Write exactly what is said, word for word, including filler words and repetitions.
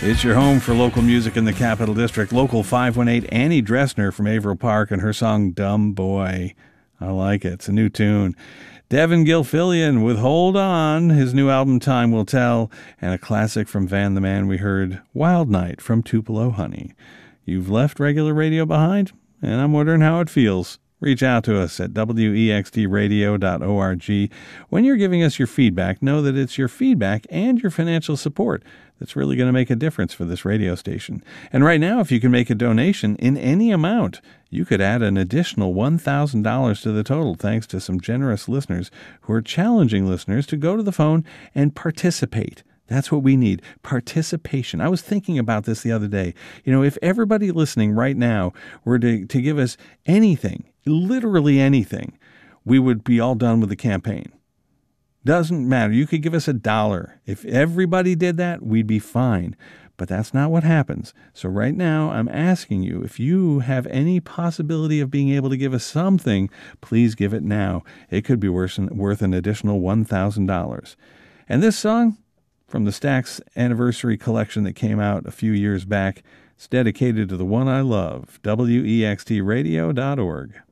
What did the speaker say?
It's your home for local music in the Capital District. Local five one eight, Annie Dressner from Averill Park and her song Dumb Boy. I like it. It's a new tune. Devin Gilfillian with Hold On, his new album Time Will Tell, and a classic from Van the Man we heard, Wild Night from Tupelo Honey. You've left regular radio behind, and I'm wondering how it feels. Reach out to us at W E X T radio dot org. When you're giving us your feedback, know that it's your feedback and your financial support that's really going to make a difference for this radio station. And right now, if you can make a donation in any amount, you could add an additional one thousand dollars to the total thanks to some generous listeners who are challenging listeners to go to the phone and participate. That's what we need, participation. I was thinking about this the other day. You know, if everybody listening right now were to, to give us anything, literally anything, we would be all done with the campaign. Doesn't matter. You could give us a dollar. If everybody did that, we'd be fine. But that's not what happens. So right now, I'm asking you, if you have any possibility of being able to give us something, please give it now. It could be worth an, worth an additional one thousand dollars. And this song, from the Stax Anniversary Collection that came out a few years back, it's dedicated to the one I love, W E X T radio dot org.